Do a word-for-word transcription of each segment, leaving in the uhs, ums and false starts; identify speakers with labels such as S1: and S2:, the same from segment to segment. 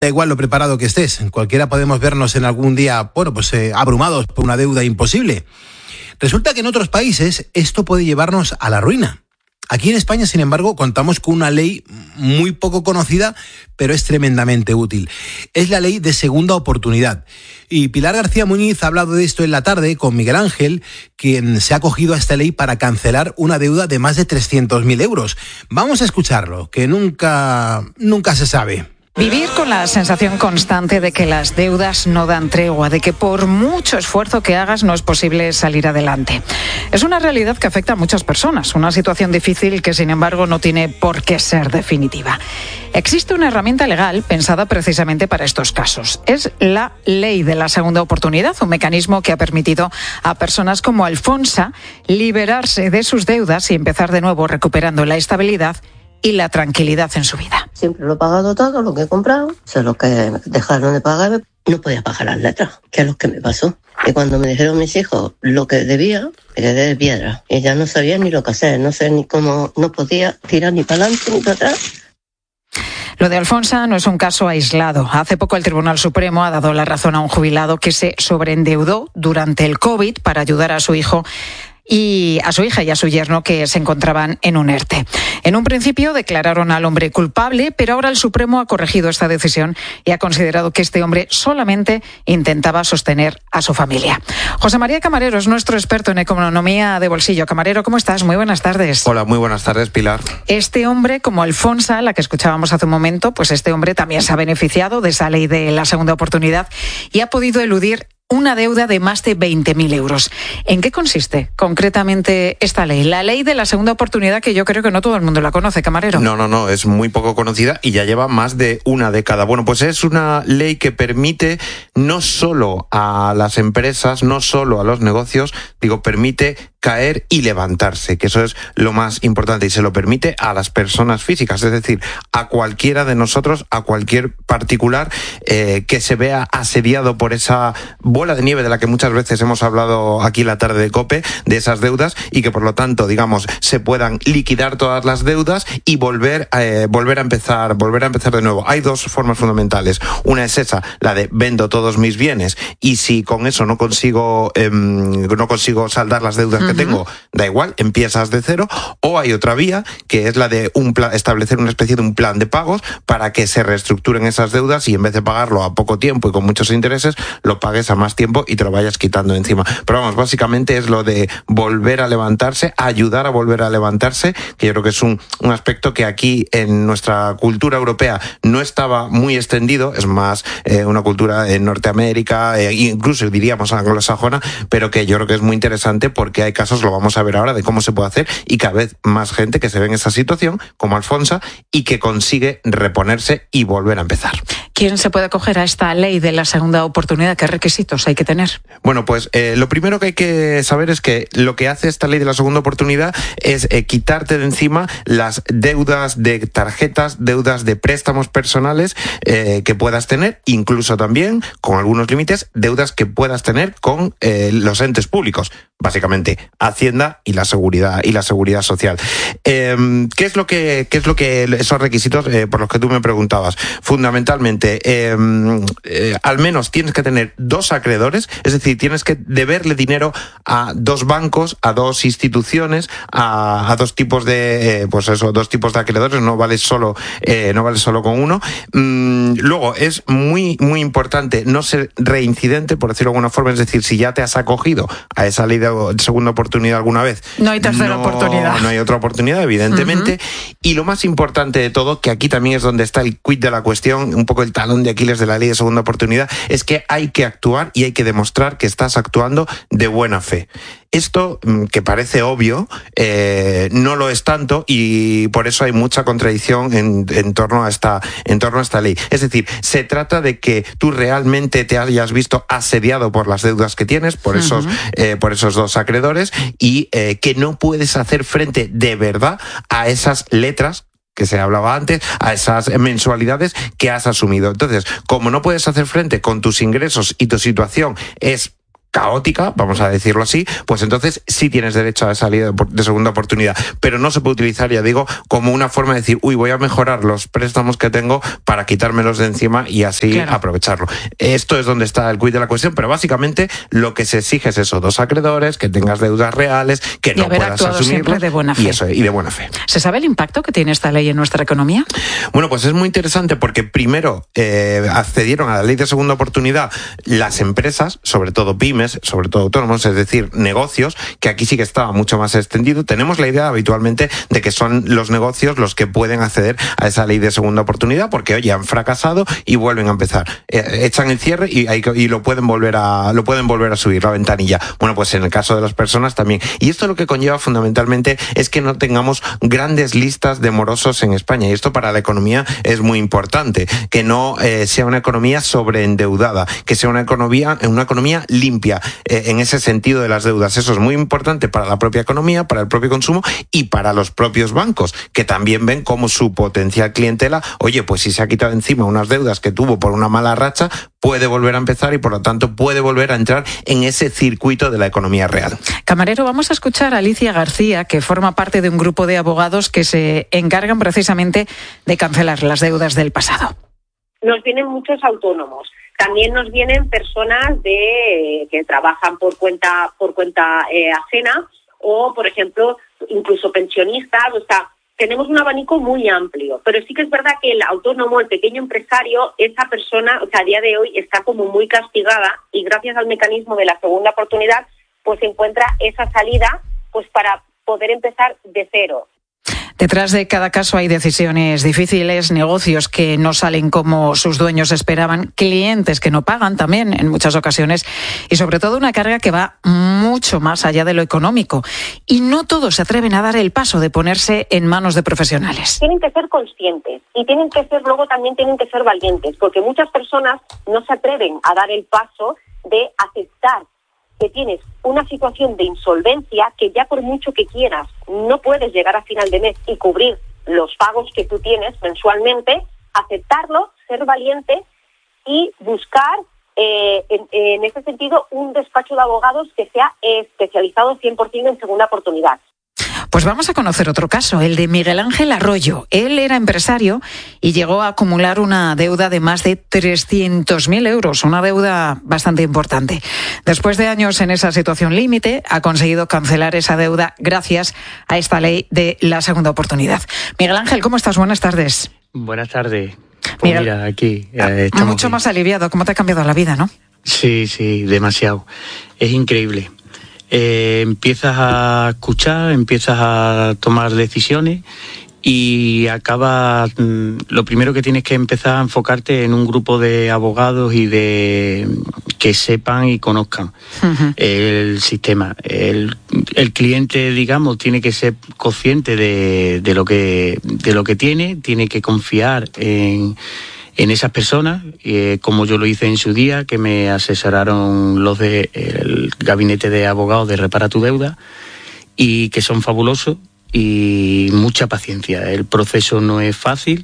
S1: Da igual lo preparado que estés, cualquiera podemos vernos en algún día, bueno, pues eh, abrumados por una deuda imposible. Resulta que en otros países esto puede llevarnos a la ruina. Aquí en España, sin embargo, contamos con una ley muy poco conocida, pero es tremendamente útil. Es la ley de segunda oportunidad. Y Pilar García Muñiz ha hablado de esto en la tarde con Miguel Ángel, quien se ha acogido a esta ley para cancelar una deuda de más de trescientos mil euros. Vamos a escucharlo, que nunca, nunca se sabe.
S2: Vivir con la sensación constante de que las deudas no dan tregua, de que por mucho esfuerzo que hagas no es posible salir adelante. Es una realidad que afecta a muchas personas, una situación difícil que sin embargo no tiene por qué ser definitiva. Existe una herramienta legal pensada precisamente para estos casos. Es la Ley de la Segunda Oportunidad, un mecanismo que ha permitido a personas como Alfonsa liberarse de sus deudas y empezar de nuevo recuperando la estabilidad y la tranquilidad en su vida.
S3: Siempre lo he pagado todo, lo que he comprado, sé lo que dejaron de pagar, no podía pagar las letras, que es lo que me pasó. Y cuando me dijeron mis hijos lo que debía, me quedé de piedra. Y ya no sabía ni lo que hacer, no sé ni cómo, no podía tirar ni para adelante ni para atrás.
S2: Lo de Alfonsa no es un caso aislado. Hace poco el Tribunal Supremo ha dado la razón a un jubilado que se sobreendeudó durante el COVID para ayudar a su hijo y a su hija y a su yerno que se encontraban en un ERTE. En un principio declararon al hombre culpable, pero ahora el Supremo ha corregido esta decisión y ha considerado que este hombre solamente intentaba sostener a su familia. José María Camarero es nuestro experto en economía de bolsillo. Camarero, ¿cómo estás? Muy buenas tardes.
S4: Hola, muy buenas tardes, Pilar.
S2: Este hombre, como Alfonsa, la que escuchábamos hace un momento, pues este hombre también se ha beneficiado de esa ley de la segunda oportunidad y ha podido eludir una deuda de más de veinte mil euros. ¿En qué consiste concretamente esta ley? La ley de la segunda oportunidad, que yo creo que no todo el mundo la conoce, Camarero.
S4: No, no, no, es muy poco conocida y ya lleva más de una década. Bueno, pues es una ley que permite no solo a las empresas, no solo a los negocios, digo, permite caer y levantarse, que eso es lo más importante, y se lo permite a las personas físicas, es decir, a cualquiera de nosotros, a cualquier particular eh, que se vea asediado por esa bola de nieve de la que muchas veces hemos hablado aquí la tarde de COPE, de esas deudas, y que por lo tanto, digamos, se puedan liquidar todas las deudas y volver, eh, volver a empezar, volver a empezar de nuevo. Hay dos formas fundamentales. Una es esa, la de vendo todos mis bienes y si con eso no consigo, eh, no consigo saldar las deudas que tengo, da igual, empiezas de cero. O hay otra vía, que es la de un plan, establecer una especie de un plan de pagos para que se reestructuren esas deudas y en vez de pagarlo a poco tiempo y con muchos intereses, lo pagues a más tiempo y te lo vayas quitando encima. Pero vamos, básicamente es lo de volver a levantarse, ayudar a volver a levantarse, que yo creo que es un, un aspecto que aquí en nuestra cultura europea no estaba muy extendido, es más eh, una cultura en Norteamérica, eh, incluso diríamos anglosajona, pero que yo creo que es muy interesante porque hay casos, lo vamos a ver ahora, de cómo se puede hacer y cada vez más gente que se ve en esa situación, como Alfonsa, y que consigue reponerse y volver a empezar.
S2: ¿Quién se puede acoger a esta ley de la segunda oportunidad? ¿Qué requisitos hay que tener?
S4: Bueno, pues eh, lo primero que hay que saber es que lo que hace esta ley de la segunda oportunidad es eh, quitarte de encima las deudas de tarjetas, deudas de préstamos personales eh, que puedas tener, incluso también, con algunos límites, deudas que puedas tener con eh, los entes públicos, básicamente Hacienda y la seguridad y la seguridad social. Eh, ¿Qué es lo que, qué es lo que esos requisitos eh, por los que tú me preguntabas? Fundamentalmente, eh, eh, al menos tienes que tener dos acreedores, es decir, tienes que deberle dinero a dos bancos, a dos instituciones, a, a dos tipos de, eh, pues eso, dos tipos de acreedores. No vale solo, eh, no vale solo con uno. Mm, luego es muy, muy importante no ser reincidente, por decirlo de alguna forma, es decir, si ya te has acogido a esa ley de segunda oportunidad alguna vez,
S2: no hay tercera
S4: no,
S2: oportunidad.
S4: No hay otra oportunidad, evidentemente. Uh-huh. Y lo más importante de todo, que aquí también es donde está el quid de la cuestión, un poco el talón de Aquiles de la ley de segunda oportunidad, es que hay que actuar y hay que demostrar que estás actuando de buena fe. Esto, que parece obvio, eh, no lo es tanto y por eso hay mucha contradicción en, en, torno a esta, en torno a esta ley. Es decir, se trata de que tú realmente te hayas visto asediado por las deudas que tienes, por esos, uh-huh. eh, por esos dos acreedores, y eh, que no puedes hacer frente de verdad a esas letras que se hablaba antes, a esas mensualidades que has asumido. Entonces, como no puedes hacer frente con tus ingresos y tu situación es caótica, vamos a decirlo así, pues entonces sí tienes derecho a esa ley de, de segunda oportunidad, pero no se puede utilizar, ya digo, como una forma de decir, uy, voy a mejorar los préstamos que tengo para quitármelos de encima y así claro. aprovecharlo. Esto es donde está el quid de la cuestión, pero básicamente lo que se exige es eso, dos acreedores, que tengas deudas reales, que no puedas asumir
S2: siempre de buena fe.
S4: Y eso, y de buena fe.
S2: ¿Se sabe el impacto que tiene esta ley en nuestra economía?
S4: Bueno, pues es muy interesante porque primero eh, accedieron a la ley de segunda oportunidad las empresas, sobre todo pymes, sobre todo autónomos, es decir, negocios, que aquí sí que estaba mucho más extendido. Tenemos la idea habitualmente de que son los negocios los que pueden acceder a esa ley de segunda oportunidad porque, oye, han fracasado y vuelven a empezar. Eh, echan el cierre y, y lo pueden volver a lo pueden volver a subir la ventanilla. Bueno, pues en el caso de las personas también. Y esto lo que conlleva fundamentalmente es que no tengamos grandes listas de morosos en España. Y esto para la economía es muy importante. Que no eh, sea una economía sobreendeudada, que sea una economía, una economía limpia eh, en ese sentido de las deudas. Eso es muy importante para la propia economía, para el propio consumo y para los propios bancos, que también ven como su potencial clientela, oye, pues si se ha quitado encima unas deudas que tuvo por una mala racha, puede volver a empezar y por lo tanto puede volver a entrar en ese circuito de la economía real.
S2: Camarero, vamos a escuchar a Alicia García, que forma parte de un grupo de abogados que se encargan precisamente de cancelar las deudas del pasado.
S5: Nos vienen muchos autónomos. También nos vienen personas de que trabajan por cuenta por cuenta eh, ajena o, por ejemplo, incluso pensionistas. O sea, tenemos un abanico muy amplio. Pero sí que es verdad que el autónomo, el pequeño empresario, esa persona, o sea, a día de hoy está como muy castigada y gracias al mecanismo de la segunda oportunidad, pues encuentra esa salida, pues para poder empezar de cero.
S2: Detrás de cada caso hay decisiones difíciles, negocios que no salen como sus dueños esperaban, clientes que no pagan también en muchas ocasiones y sobre todo una carga que va mucho más allá de lo económico. Y no todos se atreven a dar el paso de ponerse en manos de profesionales.
S5: Tienen que ser conscientes y tienen que ser, luego también tienen que ser valientes, porque muchas personas no se atreven a dar el paso de aceptar que tienes una situación de insolvencia que ya por mucho que quieras no puedes llegar a final de mes y cubrir los pagos que tú tienes mensualmente, aceptarlo, ser valiente y buscar eh, en, en ese sentido un despacho de abogados que sea especializado cien por ciento en segunda oportunidad.
S2: Pues vamos a conocer otro caso, el de Miguel Ángel Arroyo. Él era empresario y llegó a acumular una deuda de más de trescientos mil euros, una deuda bastante importante. Después de años en esa situación límite, ha conseguido cancelar esa deuda gracias a esta ley de la segunda oportunidad. Miguel Ángel, ¿cómo estás? Buenas tardes.
S6: Buenas tardes. Pues
S2: Miguel,
S6: mira, aquí eh, estamos
S2: mucho
S6: bien.
S2: Más aliviado. ¿Cómo te ha cambiado la vida, no?
S6: Sí, sí, demasiado. Es increíble. Eh, empiezas a escuchar, empiezas a tomar decisiones y acabas, lo primero que tienes que empezar a enfocarte en un grupo de abogados y de que sepan y conozcan uh-huh. el sistema. El, el cliente, digamos, tiene que ser consciente de, de lo que de lo que tiene, tiene que confiar en en esas personas, eh, como yo lo hice en su día, que me asesoraron los del gabinete de abogados de Repara tu Deuda, y que son fabulosos, y mucha paciencia. El proceso no es fácil,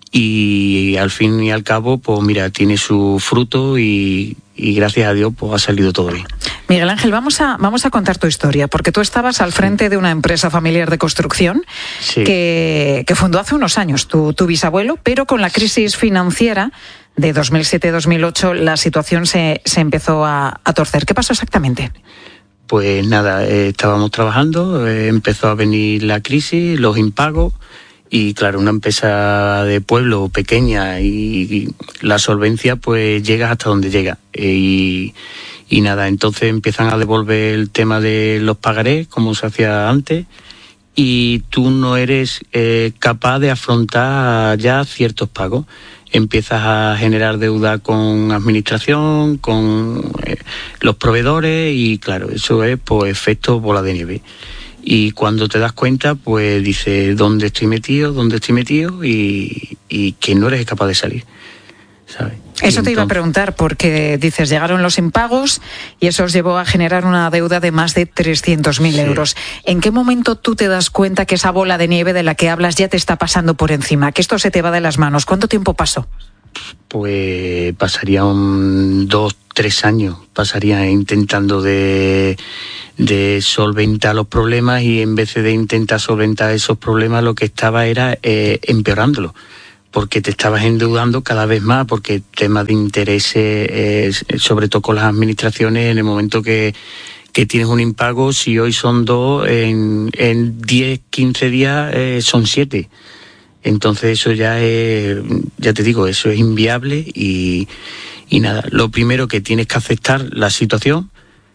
S6: y al fin y al cabo, pues mira, tiene su fruto y, y gracias a Dios pues ha salido todo bien.
S2: Miguel Ángel, vamos a, vamos a contar tu historia, porque tú estabas al frente de una empresa familiar de construcción sí. que, que fundó hace unos años tu, tu bisabuelo, pero con la crisis financiera de dos mil siete dos mil ocho la situación se, se empezó a, a torcer. ¿Qué pasó exactamente?
S6: Pues nada, eh, estábamos trabajando, eh, empezó a venir la crisis, los impagos, y claro, una empresa de pueblo pequeña y, y la solvencia pues llega hasta donde llega. Eh, y, y nada, entonces empiezan a devolver el tema de los pagarés, como se hacía antes, y tú no eres eh, capaz de afrontar ya ciertos pagos. Empiezas a generar deuda con administración, con eh, los proveedores, y claro, eso es pues efecto bola de nieve. Y cuando te das cuenta, pues dices, ¿dónde estoy metido? ¿Dónde estoy metido? Y, y que no eres capaz de salir, ¿sabes?
S2: Eso te entonces... iba a preguntar, porque dices, llegaron los impagos y eso os llevó a generar una deuda de más de trescientos mil sí. euros. ¿En qué momento tú te das cuenta que esa bola de nieve de la que hablas ya te está pasando por encima, que esto se te va de las manos? ¿Cuánto tiempo pasó?
S6: Pues pasarían dos, tres años pasaría intentando de, de solventar los problemas, y en vez de intentar solventar esos problemas lo que estaba era eh, empeorándolos, porque te estabas endeudando cada vez más, porque el tema de intereses, eh, sobre todo con las administraciones, en el momento que, que tienes un impago, si hoy son dos, en, en diez, quince días eh, son siete. Entonces eso ya es, ya te digo, eso es inviable y, y nada, lo primero que tienes que aceptar la situación,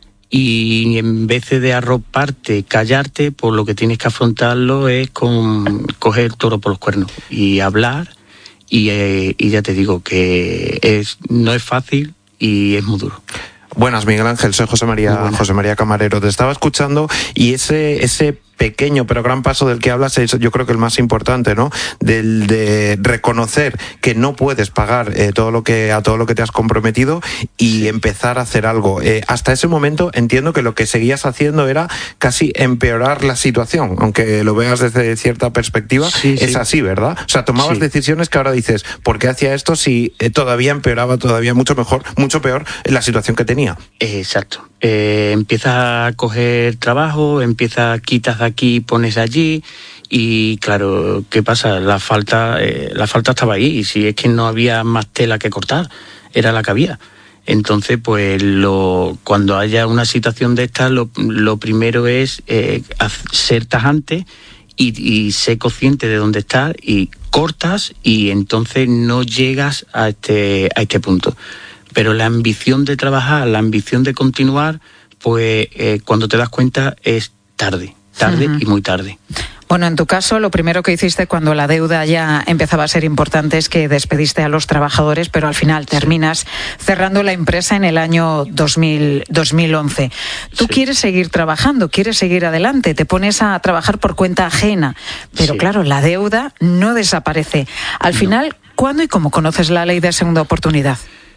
S6: y en vez de arroparte, callarte, pues lo que tienes que afrontarlo es con coger el toro por los cuernos y hablar. Y, eh, y ya te digo que es no es fácil y es muy duro.
S4: Buenas, Miguel Ángel, soy José María José María Camarero. Te estaba escuchando y ese ese pequeño pero gran paso del que hablas es, yo creo que el más importante, ¿no? Del de reconocer que no puedes pagar eh, todo lo que a todo lo que te has comprometido y empezar a hacer algo. Eh, hasta ese momento entiendo que lo que seguías haciendo era casi empeorar la situación, aunque lo veas desde cierta perspectiva, sí, es sí. así, ¿verdad? O sea, tomabas sí. decisiones que ahora dices, ¿por qué hacía esto si eh, todavía empeoraba todavía mucho mejor, mucho peor la situación que tenía?
S6: Exacto. Eh, empiezas a coger trabajo, empiezas, quitas de aquí, pones allí, y claro, ¿qué pasa? La falta, eh, la falta estaba ahí, y si es que no había más tela que cortar, era la que había. Entonces, pues lo, cuando haya una situación de esta, lo, lo primero es eh, ser tajante y, y ser consciente de dónde estás, y cortas, y entonces no llegas a este, a este punto. Pero la ambición de trabajar, la ambición de continuar, pues eh, cuando te das cuenta es tarde, tarde uh-huh. y muy tarde.
S2: Bueno, en tu caso, lo primero que hiciste cuando la deuda ya empezaba a ser importante es que despediste a los trabajadores, pero al final terminas sí. cerrando la empresa en el año dos mil, dos mil once. Tú sí. quieres seguir trabajando, quieres seguir adelante, te pones a trabajar por cuenta ajena, pero sí. claro, la deuda no desaparece. Al no. final, ¿cuándo y cómo conoces la ley de segunda oportunidad?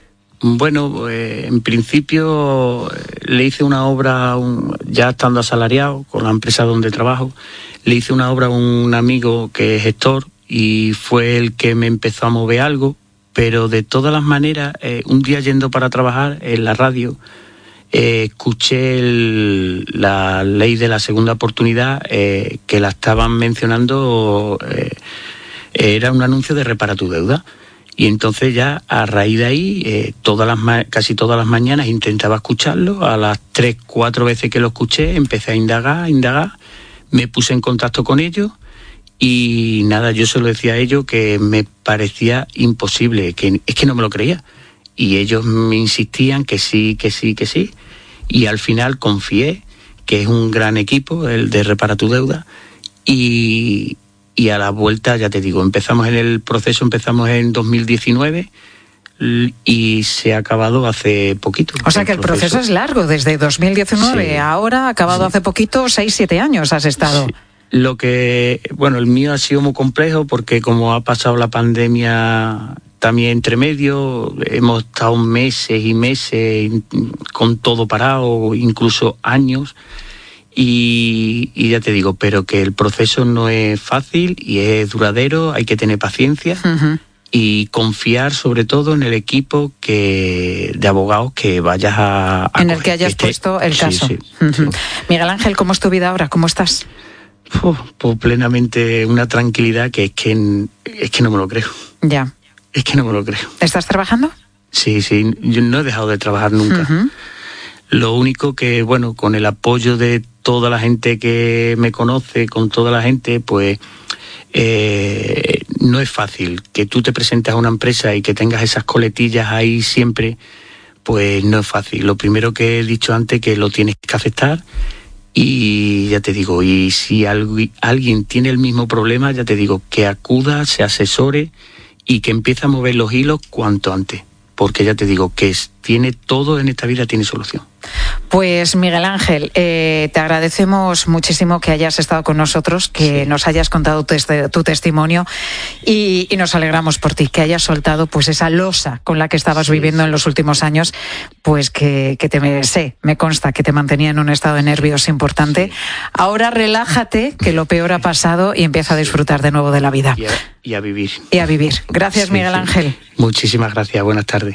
S6: Bueno, eh, en principio eh, le hice una obra, un, ya estando asalariado con la empresa donde trabajo, le hice una obra a un amigo que es gestor, y fue el que me empezó a mover algo, pero de todas las maneras, eh, un día yendo para trabajar en la radio, eh, escuché el, la ley de la segunda oportunidad, eh, que la estaban mencionando, eh, era un anuncio de Repara tu Deuda. Y entonces ya a raíz de ahí, eh, todas las ma- casi todas las mañanas intentaba escucharlo. A las tres, cuatro veces que lo escuché empecé a indagar, a indagar. Me puse en contacto con ellos y nada, yo se lo decía a ellos que me parecía imposible, que es que no me lo creía. Y ellos me insistían que sí, que sí, que sí. Y al final confié, que es un gran equipo, el de Repara tu Deuda, y... Y a la vuelta, ya te digo, empezamos en el proceso, empezamos en dos mil diecinueve y se ha acabado hace poquito.
S2: O sea que el proceso, proceso es largo, desde dos mil diecinueve, sí. ahora ha acabado sí. hace poquito, seis, siete años has estado.
S6: Sí. Lo que, bueno, el mío ha sido muy complejo porque como ha pasado la pandemia también entre medio, hemos estado meses y meses con todo parado, incluso años. Y, y ya te digo, pero que el proceso no es fácil y es duradero, hay que tener paciencia uh-huh. y confiar sobre todo en el equipo que de abogados que vayas a... a
S2: en el que hayas este, puesto el caso. Sí, sí, uh-huh. sí. Miguel Ángel, ¿cómo es tu vida ahora? ¿Cómo estás?
S6: Uf, pues plenamente una tranquilidad que es que, es que no me lo creo.
S2: Ya.
S6: Es que no me lo creo.
S2: ¿Estás trabajando?
S6: Sí, sí, yo no he dejado de trabajar nunca. Uh-huh. Lo único que, bueno, con el apoyo de toda la gente que me conoce, con toda la gente, pues eh, no es fácil que tú te presentes a una empresa y que tengas esas coletillas ahí siempre, pues no es fácil. Lo primero que he dicho antes, que lo tienes que aceptar, y ya te digo, y si algu- alguien tiene el mismo problema, ya te digo, que acuda, se asesore y que empiece a mover los hilos cuanto antes. Porque ya te digo que es, tiene todo en esta vida, tiene solución.
S2: Pues Miguel Ángel, eh, te agradecemos muchísimo que hayas estado con nosotros, que sí. nos hayas contado tu, tu testimonio y, y nos alegramos por ti, que hayas soltado pues esa losa con la que estabas sí. viviendo en los últimos años, pues que, que te me, sé, me consta que te mantenía en un estado de nervios importante. Sí. Ahora relájate, que lo peor ha pasado y empieza a disfrutar de nuevo de la vida.
S6: Y a, y a vivir.
S2: Y a vivir. Gracias, sí, Miguel sí. Ángel.
S6: Muchísimas gracias, buenas tardes.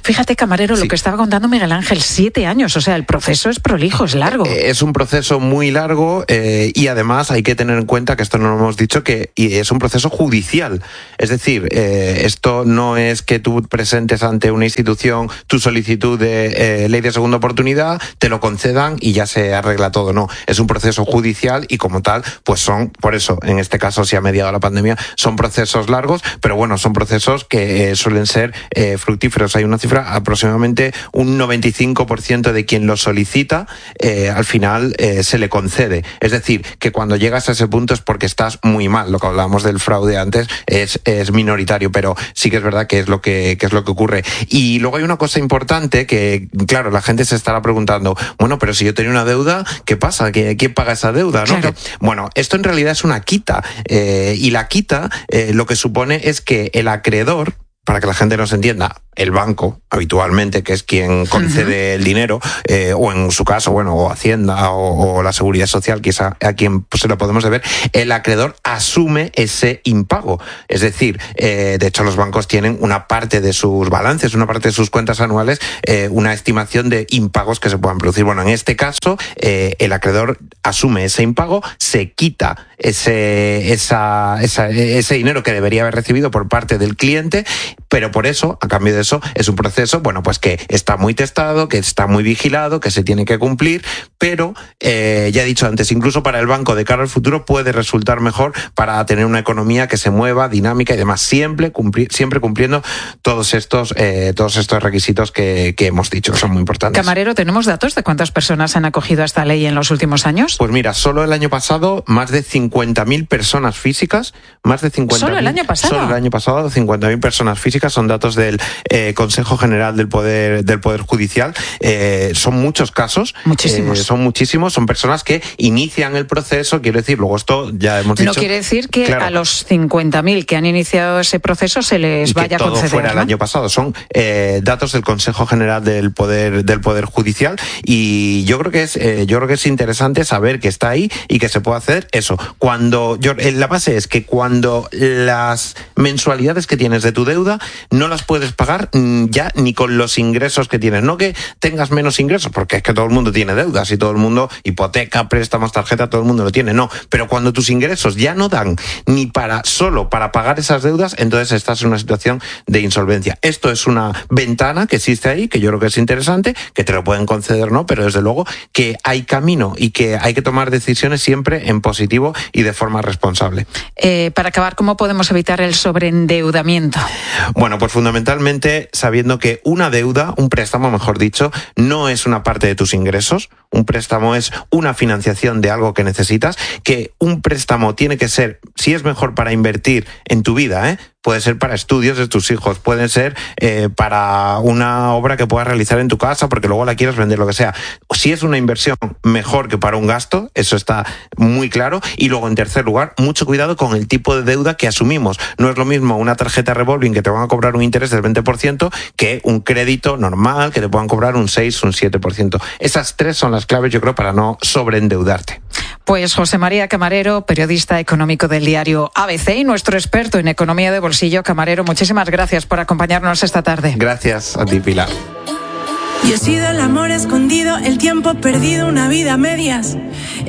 S2: Fíjate, Camarero,
S4: Sí.
S2: lo que estaba contando Miguel Ángel, siete años, o sea, el proceso es prolijo, es largo.
S4: Es un proceso muy largo eh, y además hay que tener en cuenta que esto no lo hemos dicho, que y es un proceso judicial. Es decir, eh, esto no es que tú presentes ante una institución tu solicitud de eh, ley de segunda oportunidad, te lo concedan y ya se arregla todo. No, es un proceso judicial y como tal, pues son, por eso, en este caso, si ha mediado la pandemia, son procesos largos, pero bueno, son procesos que eh, suelen ser eh, fructíferos. Hay una cifra, aproximadamente un noventa y cinco por ciento de quien lo solicita, eh, al final eh, se le concede. Es decir, que cuando llegas a ese punto es porque estás muy mal. Lo que hablábamos del fraude antes es, es minoritario, pero sí que es verdad que es lo que, que es lo que ocurre. Y luego hay una cosa importante que, claro, la gente se estará preguntando, bueno, pero si yo tenía una deuda, ¿qué pasa? ¿Quién paga esa deuda? ¿No?
S2: Claro.
S4: Que, bueno, esto en realidad es una quita, eh, y la quita eh, lo que supone es que el acreedor, para que la gente nos entienda, el banco, habitualmente, que es quien concede uh-huh. el dinero, eh, o en su caso, bueno, o Hacienda o, o la Seguridad Social, que es a, a quien pues, se lo podemos deber, el acreedor asume ese impago. Es decir, eh, de hecho los bancos tienen una parte de sus balances, una parte de sus cuentas anuales, eh, una estimación de impagos que se puedan producir. Bueno, en este caso, eh, el acreedor asume ese impago, se quita ese, esa, esa, ese dinero que debería haber recibido por parte del cliente, pero por eso, a cambio de eso, es un proceso, bueno, pues que está muy testado, que está muy vigilado, que se tiene que cumplir, pero eh, ya he dicho antes, incluso para el banco de cara al futuro puede resultar mejor para tener una economía que se mueva, dinámica y demás, siempre, cumplir, siempre cumpliendo todos estos, eh, todos estos requisitos que, que hemos dicho, que son muy importantes.
S2: Camarero, ¿tenemos datos de cuántas personas han acogido a esta ley en los últimos años?
S4: Pues mira, solo el año pasado, más de cincuenta mil personas físicas, más de cincuenta mil.
S2: ¿Solo el año pasado?
S4: Solo el año pasado, cincuenta mil personas físicas, son datos del eh, Consejo General del Poder del Poder Judicial. Eh, son muchos casos.
S2: Muchísimos.
S4: Eh, son muchísimos, son personas que inician el proceso, quiero decir, luego esto ya hemos dicho.
S2: No quiere decir que
S4: claro,
S2: a los cincuenta mil que han iniciado ese proceso se les vaya a conceder.
S4: Que todo fuera
S2: ¿no?
S4: el año pasado. Son eh, datos del Consejo General del Poder del Poder Judicial y yo creo que es eh, yo creo que es interesante saber que está ahí y que se puede hacer eso. Cuando yo, la base es que cuando las mensualidades que tienes de tu deuda no las puedes pagar ya ni con los ingresos que tienes. No que tengas menos ingresos, porque es que todo el mundo tiene deudas y todo el mundo, hipoteca, préstamos, tarjeta, todo el mundo lo tiene. No, pero cuando tus ingresos ya no dan ni para solo para pagar esas deudas, entonces estás en una situación de insolvencia. Esto es una ventana que existe ahí, que yo creo que es interesante, que te lo pueden conceder, ¿no? Pero desde luego que hay camino y que hay que tomar decisiones siempre en positivo y de forma responsable.
S2: Eh, para acabar, ¿cómo podemos evitar el sobreendeudamiento?
S4: Bueno, pues fundamentalmente sabiendo que una deuda, un préstamo mejor dicho, no es una parte de tus ingresos, un préstamo es una financiación de algo que necesitas, que un préstamo tiene que ser, si es mejor para invertir en tu vida, ¿eh? Puede ser para estudios de tus hijos, puede ser eh, para una obra que puedas realizar en tu casa porque luego la quieres vender, lo que sea. Si es una inversión, mejor que para un gasto, eso está muy claro. Y luego, en tercer lugar, mucho cuidado con el tipo de deuda que asumimos. No es lo mismo una tarjeta revolving que te van a cobrar un interés del veinte por ciento que un crédito normal que te puedan cobrar un seis, un siete por ciento. Esas tres son las claves, yo creo, para no sobreendeudarte.
S2: Pues José María Camarero, periodista económico del diario A B C y nuestro experto en economía de bolsillo. Camarero, muchísimas gracias por acompañarnos esta tarde.
S4: Gracias a ti, Pilar.
S7: Yo he sido el amor escondido, el tiempo perdido, una vida a medias.